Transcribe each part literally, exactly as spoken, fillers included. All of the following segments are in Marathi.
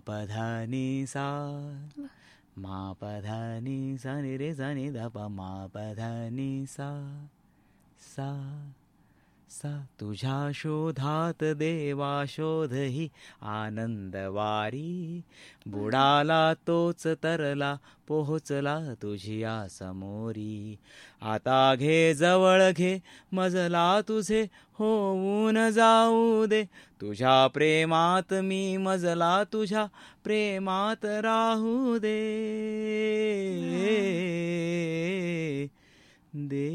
प ध नि सा, मा प ध नि सा नि रे सा नि ध प, मा प ध नि सा सा सा. तुझ्या शोधात देवा शोधही आनंदवारी, बुडाला तोच तरला पोहोचला तुझिया समोरी. आता घे जवळ घे मजला तुझे होऊन जाऊ दे, तुझ्या प्रेमात मी मजला तुझ्या प्रेमात राहू दे दे.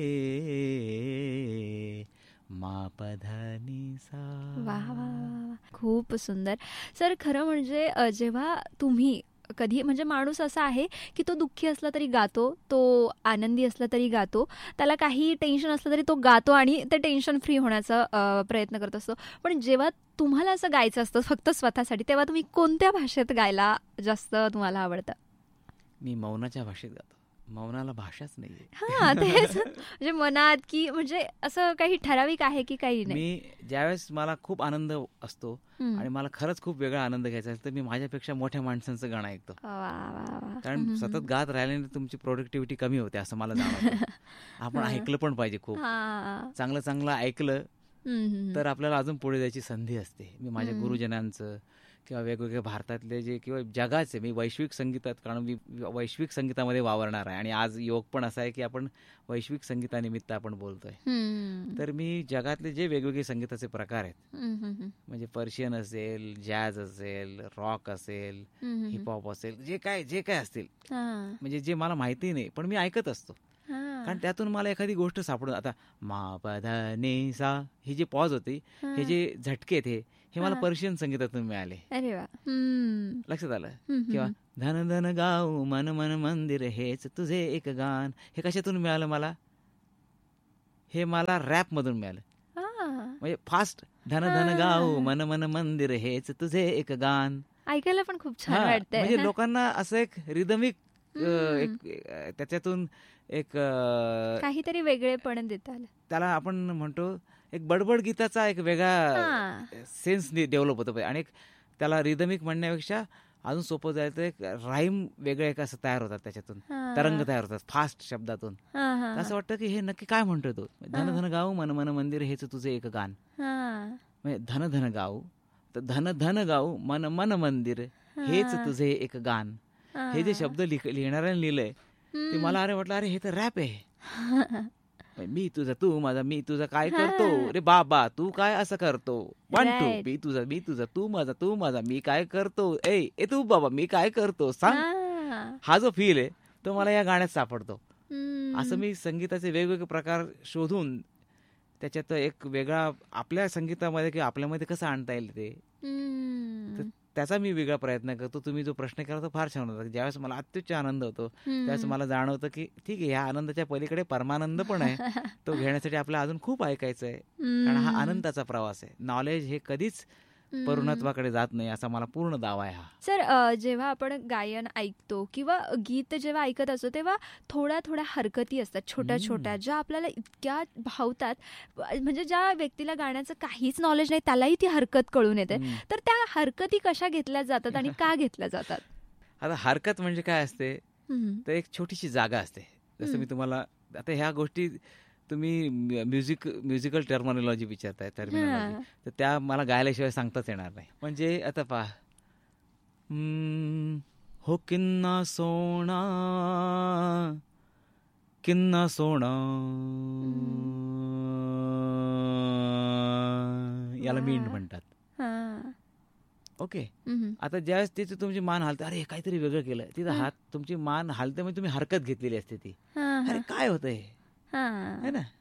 मा प ध नि सा. वा वा वा, खूप सुंदर. सर खरं म्हणजे अ, जेव्हा तुम्ही कधी म्हणजे माणूस असा आहे की तो दुःखी असला तरी गातो, तो आनंदी असला तरी गातो, त्याला काही टेन्शन असलं तरी तो गातो आणि ते टेन्शन फ्री होण्याचा अ, प्रयत्न करत असतो. पण जेव्हा तुम्हाला असं गायचं असतं फक्त स्वतःसाठी, तेव्हा तुम्ही कोणत्या भाषेत गायला जास्त तुम्हाला आवडतं? मी मौनाच्या भाषेत गातो. मौनाला भाषाच नाहीये. हा तेच म्हणजे मनात की म्हणजे असं काही ठराविक आहे की काही नाही? मी ज्यावेळेस मला खूप आनंद असतो हम्म. आणि मला खरंच खूप वेगळा आनंद घ्यायचा असेल तर मी माझ्यापेक्षा मोठ्या माणसांचं गाणं ऐकतो. वा वा वा. कारण हम्म, सतत हम्म. गात राहिल्याने तुमची प्रोडक्टिव्हिटी कमी होते असं मला जाणवतं. आपण हा. ऐकलं पण पाहिजे खूप. हा. चांगलं चांगलं ऐकलं हम्म, हम्म. तर आपल्याला अजून पुढे जायची संधी असते. मी माझ्या हम्म. गुरुजनांचं किंवा वेगवेगळ्या भारतातले जे किंवा जगाचे, मी वैश्विक संगीतात, कारण मी वैश्विक संगीतामध्ये वावरणार आहे आणि आज योग पण असा आहे की आपण वैश्विक संगीतानिमित्त आपण बोलतोय. हम्म. तर मी जगातले जे वेगवेगळे संगीताचे प्रकार आहेत, हम्म, हम्म, म्हणजे पर्शियन असेल, जॅझ असेल, रॉक असेल, हम्म. हिपहॉप असेल, जे काय जे काय असतील, हा. म्हणजे जे मला माहिती नाही पण मी ऐकत असतो. हा. कारण त्यातून मला एखादी गोष्ट सापडून, आता मा प ध नि सा ही जी पॉज होती, हे जे झटके आहेत, हे हे मला हा. पर्शियन संगीतातून मिळाले. अरे वा. हम्म. लक्षात आलं? हम्म, किंवा हम्म. धन धन गाऊ मन मन मंदिर हेच तुझे एक गान, हे कशातून मिळालं मला? हे मला रॅप मधून मिळालं. हा. म्हणजे फास्ट धन धन गाऊ मन मन मंदिर हेच तुझे एक गान. ऐकायला पण खूप छान हा, वाटतंय. म्हणजे लोकांना असं एक रिदमिक हम्म. एक अ, त्याच्यातून एक अ, काहीतरी वेगळेपण देता आलं. त्याला आपण म्हणतो एक बडबड गीताचा एक वेगळा हा. सेन्स डेव्हलप होतो पाहिजे. आणि एक त्याला रिदमिक म्हणण्यापेक्षा अजून सोपं जायचं, एक राईम वेगळे एक असं तयार होतात, त्याच्यातून हा. तरंग तयार होतात फास्ट शब्दातून. हा, हा, तर असं वाटतं की हे नक्की काय म्हणतोय तो. धन धन गाऊ मन मन मंदिर हेच तुझे एक गान. हा. म्हणजे धन धन गाऊ, तर धन धन गाऊ मन मन मंदिर हेच तुझे एक गान. हा. हे जे शब्द लिख लिहिणाऱ्याने लिहिलंय ते हम्म. मला अरे वाटलं, अरे हे तर रॅप आहे. मी तुझा तू माझा मी तुझा काय करतो रे बाबा तू काय असं करतो, वन टू Right. मी तुझा मी तुझा तू माझा तू माझा मी काय करतो, ए ए तू बाबा मी काय करतो सांग. हा. हा जो फील आहे तो मला या गाण्यात सापडतो. हम्म. असं मी संगीताचे वेगवेगळे प्रकार शोधून त्याच्यात एक वेगळा आपल्या संगीतामध्ये किंवा आपल्यामध्ये कसं आणता येईल ते, हम्म. तर त्याचा मी वेगळा प्रयत्न करतो. तुम्ही जो प्रश्न केला तो फार छान होता. ज्यावेळेस मला अत्युच्च आनंद होतो त्यावेळेस मला जाणवतं की ठीक आहे, ह्या आनंदाच्या पलीकडे परमानंद पण आहे. तो घेण्यासाठी आपल्याला अजून खूप ऐकायचं आहे. कारण हा आनंदाचा प्रवास आहे. नॉलेज हे कधीच परिणत्वाकडे जात नाही असा मला पूर्ण दावा आहे हा. सर अ, जेव्हा आपण गायन ऐकतो किंवा गीत जेव्हा ऐकत असतो तेव्हा थोड्या थोड्या हरकती असतात छोट्या छोट्या, ज्या आपल्याला इतक्या भावतात, म्हणजे ज्या व्यक्तीला गाण्याचं काहीच नॉलेज नाही त्यालाही ती हरकत कळून येते. हम्म. तर त्या हरकती कशा घेतल्या जातात आणि का घेतल्या जातात? आता हरकत म्हणजे काय असते, हम्म. तर एक छोटीशी जागा असते. जसं मी तुम्हाला आता ह्या गोष्टी तुम्ही म्युझिक म्युझिकल टर्मिनॉलॉजी विचारताय, टर्मिनॉलॉजी तर त्या मला गायल्याशिवाय सांगताच येणार नाही. म्हणजे आता पहा, हम्म, हो किन्ना सोना किन्ना सोना, याला मींड म्हणतात. हा. ओके. हम्म. आता ज्यावेळेस तिथे तुमची मान हलते, अरे काहीतरी वेगळं केलं, तिथं हात तुमची मान हलते म्हणजे तुम्ही हरकत घेतलेली असते ती, हा, अरे हा. काय होतंय हा. है ना.